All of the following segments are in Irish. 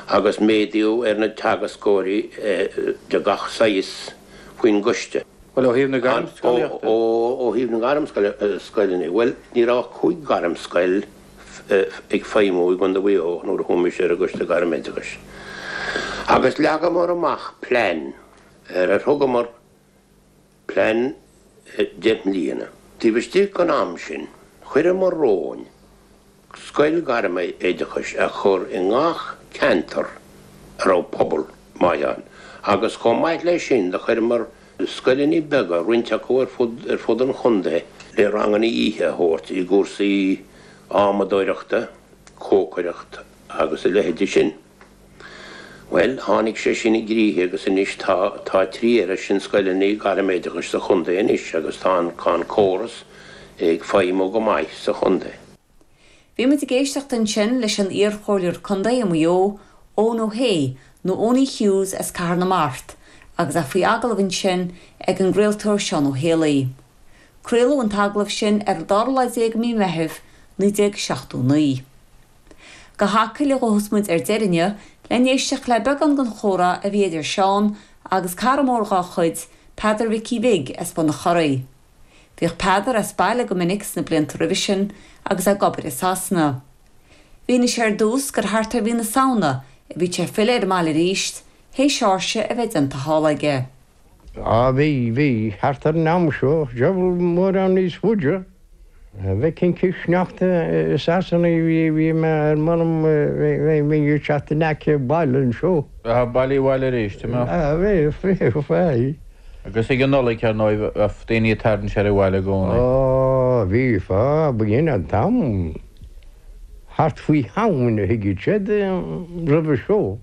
agus médiú na tagascóirí de gach saís faoin guiste. Well, ó híomh na garam scoile? Ó híomh na garam scoile. Well, ní rá chuig garam scoil ag féimú gan do bhío nó a thuimi sé a guiste garam éideachas. Agus leaga mar amach plán a thugam mar plán deim líana. Tí bistí gan am sin, chuir mar róin, scoil garam éideachas a chur i ngach cantar ar pobl maian. Agus chum maith lei sin de chuir mar scoilení bega rinteach ar fud an chundé le rangan ihe hórt i gúrsaí ámadóireachta, cócaireacht agus i lehéidir sin. Well, hánig sé sin i gríthe agus inis tá tríar sin scoilení garam éideachas sa chundé inis agus tá can córas ag féimú go maith sa chundé. Bhí mu géisteach an sin leis an iarchóilir chundé am ó ó hé nó óní Hughes as car na Mart, agus a faoi aglah sin ag an gréaltóir seán ó héalaí. Créalú an taglah sin ar 12 mí metheh 1969. Go haca le go hosmuid ar deirinne le éisteach le began gan chóra a bhí idir seán agus caramórgá chuid Peadar Vicky Big as ban na choraí. Bhíoh Peadar as baile go minic na blianta revision agus a gobar is asna. Bhí na sé dús gur hartar bhí na saona a bhí sé fiile ar mála ríist, hé seirse a bheith anta hálaige. Bhí hartar nám seo, jobal mór an níos fúide. Bheith cin cisneachta sasanna bhí me ar manam mé chatta neice bailan seo. Bailí bhile ríist, bhí frí fé. agus ag an nóla cear nóid a daoine tarn sé bhile gcóna. Bhí fá bhíon an tam. Hart faoi hain a hiigi séad rubh seo.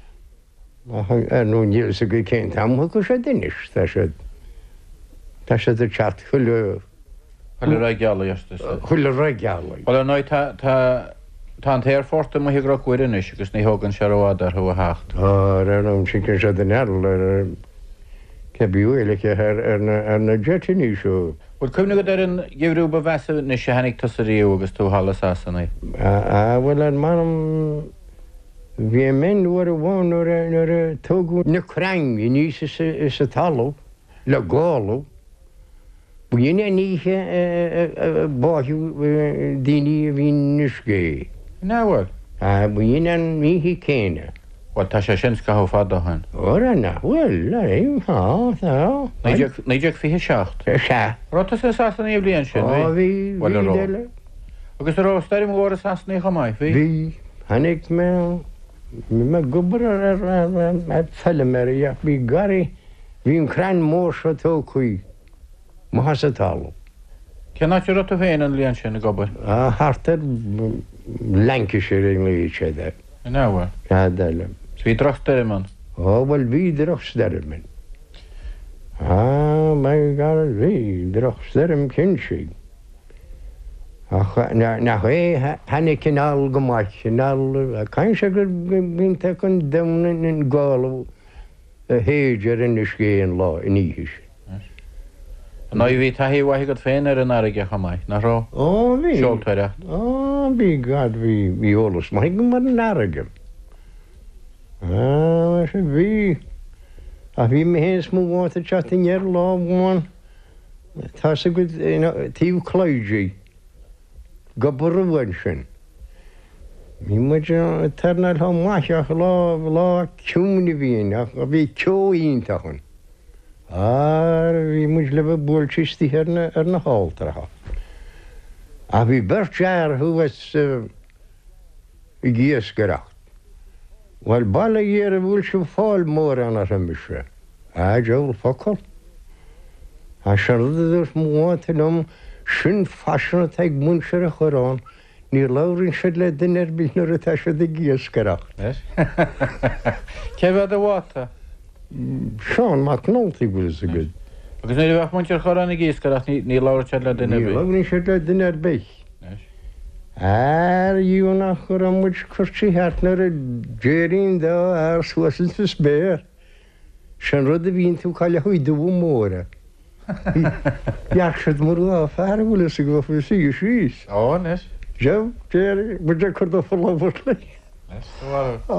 Nó níl sa go cén tam go sé dunis tá sé a chat chuile ra geala chuile ra geala. Well, nóid tá an téir forta mo higra cuiiris agus ní thugann se bhád ar thu hacht. An sin sé den ar cebíúile ar na jettiní seo. Bhil cumna go ar an ghehrú ba bheasa na sehannig tasaríú agus tú hálas asanna. Bhfuil an manam bhí men nuair a bháin nuair a tógú na craing i níos is a talú le gáú. Bhíine níthe báithú daoine a bhí nuscé. Náhfuil? Bhíine an mihí céine. Bhil tá sé sin go fádahain. Ora bhfuil tá. Néideag fi seacht. Se. Rota sé sasanna í blion sin bhí. Agus rá stair mór sasanna í chamáid bhí? Bhí hanig me gobar ar fellimeach bhí garí hí an crean mór se tó chuí má has a talú. Ceanna tú rota féin an líon sin na gobar? Hartar Lancashire in lí sé de. Náhfuil? Deile. Bhí droch man? Bhfuil bhí droch steirmin. Me gar bhí droch steirm cinseí. nach é hena cinál go maiid cinál a caiin se gur bínta chun damna in gála héidir in is céan lá in níis. Ná bhí taí bhaith go féin ar an aige chamáid na rá? Bhí. Seoltaire? Bhí gad bhí ólas mai go mar an aige. Se bhí a bhí mé héas mú bháta teatar lá bháin tá sa go tíomh chláidí go burhhain sin. Bhí muid tarna tha maiiseach lá ciúmna bhíon a bhí ceoíontachn. Bhí muid le bheith búiltíí ar na háiltartha. A bhí bertear thuhas i gcíos goracht. Bhil bailla dhéar a bhfuil sin fáil mór anna ramise. Deol focail. A se ruidir mhátanom sin fasna ag múnsear a chorán, ní láirinn siad le duine bínar atá se de gcíos goracht. Cé bhead a bháta? Seán mac nótaí bhfuil a go. Agus ní bheith muintear chorán i gcíos goracht ní láir siad le duine Ní láirinn siad le duine ar bích. Dúnach chur an muid chuirtí heartnar a déirín dá ar suasil sa spéir. Sean rud a bhíonn tú chaile chuid dú móra. Dearchad mar á fear bhfuil a go bhfuil sí síos. Nes? Jeb, déir, bud de chur do fá le.